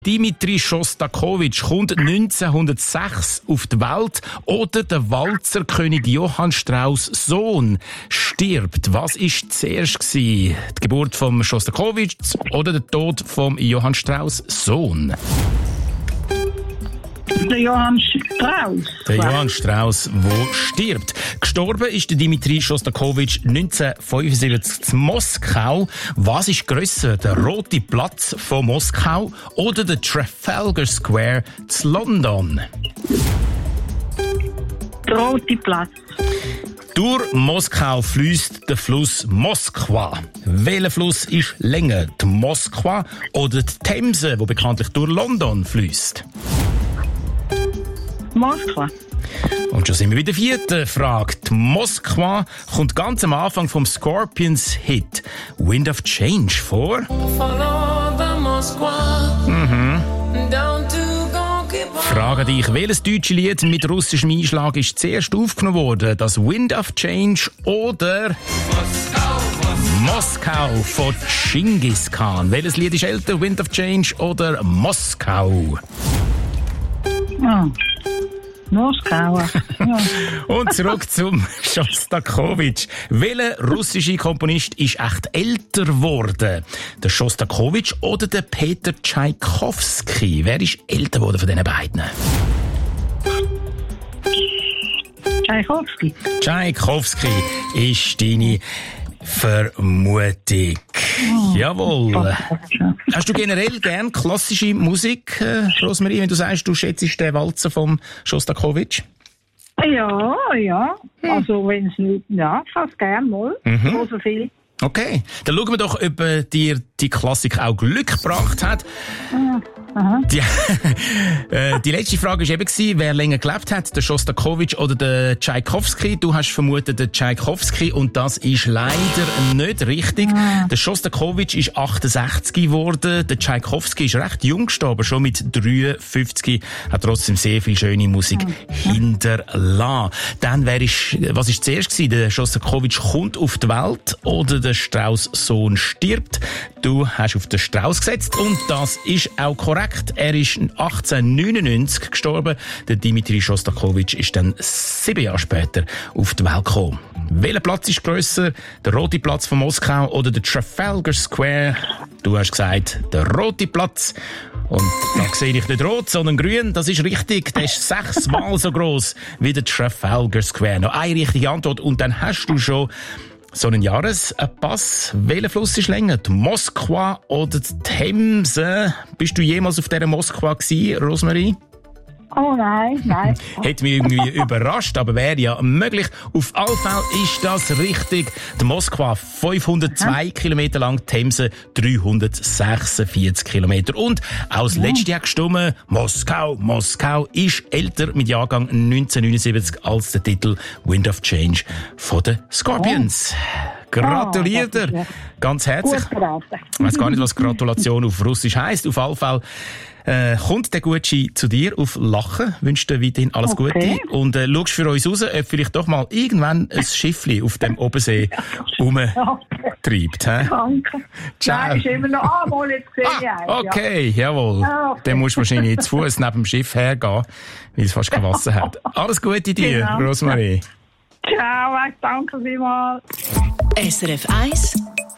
Dimitri Schostakowitsch kommt 1906 auf die Welt oder der Walzerkönig Johann Strauss' Sohn stirbt. Was war zuerst gewesen? Die Geburt von Schostakowitsch oder der Tod von Johann Strauss' Sohn? Der Johann Strauss. Der Johann Strauss, der stirbt. Gestorben ist der Dimitri Schostakowitsch 1975 in Moskau. Was ist grösser, der Rote Platz von Moskau oder der Trafalgar Square zu London? Der Rote Platz. Durch Moskau fließt der Fluss Moskwa. Welcher Fluss ist länger, die Moskwa oder die Themse, die bekanntlich durch London fließt? Moskwa. Und schon sind wir bei der vierten Frage. Die Moskwa kommt ganz am Anfang vom Scorpions-Hit Wind of Change vor. Frage dich, welches deutsche Lied mit russischem Einschlag ist zuerst aufgenommen worden? Das Wind of Change oder Moskau von Genghis Khan? Welches Lied ist älter, Wind of Change oder Moskau? Moskau. Ja. Und zurück zum Schostakowitsch. Welcher russische Komponist ist echt älter geworden? Der Schostakowitsch oder der Peter Tschaikowski? Wer ist älter geworden von diesen beiden? Tschaikowski. Tschaikowski ist deine Vermutung. Jawohl. Hast du generell gern klassische Musik, Rosmarie, wenn du sagst, du schätzt den Walzer vom Schostakowitsch? Ja. Also, wenn es nicht, ja, fast gern mal. So viel. Okay. Dann schauen wir doch, ob dir die Klassik auch Glück gebracht hat. Die letzte Frage war eben, wer länger gelebt hat, der Schostakowitsch oder der Tschaikowski. Du hast vermutet, der Tschaikowski, und das ist leider nicht richtig. Der Schostakowitsch ist 68 geworden, der Tschaikowski ist recht jung gestorben, schon mit 53, hat trotzdem sehr viel schöne Musik hinterlassen. Dann was ist zuerst gewesen? Der Schostakowitsch kommt auf die Welt oder der Strauss' Sohn stirbt? Du hast auf den Strauss gesetzt und das ist auch korrekt. Er ist 1899 gestorben. Der Dimitri Schostakowitsch ist dann 7 Jahre später auf die Welt gekommen. Welcher Platz ist grösser? Der Rote Platz von Moskau oder der Trafalgar Square? Du hast gesagt, der Rote Platz. Und da sehe ich nicht rot, sondern grün. Das ist richtig. Der ist 6-mal so gross wie der Trafalgar Square. Noch eine richtige Antwort und dann hast du schon so einen Jahrespass. Welcher Fluss ist länger? Die Moskwa oder die Themse? Bist du jemals auf dieser Moskwa gewesen, Rosmarie? Oh nein. Hätte mich irgendwie überrascht, aber wäre ja möglich. Auf alle Fälle ist das richtig. Die Moskwa 502 Kilometer lang, die Themse 346 Kilometer. Und auch das letzte hat gestimmt. Moskau ist älter mit Jahrgang 1979 als der Titel Wind of Change von den Scorpions. Gratuliert dir ganz herzlich. Ich weiss gar nicht, was Gratulation auf Russisch heisst. Auf alle Fälle kommt der Gucci zu dir auf Lachen. Wünsche dir weiterhin alles Gute. Und schaust für uns raus, ob vielleicht doch mal irgendwann ein Schiffli auf dem Obensee rumtreibt. Danke. Ciao. Nein, ist immer noch einmal jetzt gesehen. Okay, jawohl. Dann musst du wahrscheinlich zu Fuß neben dem Schiff hergehen, weil es fast kein Wasser hat. Alles Gute dir, Rosmarie. Ciao, danke vielmals. SRF 1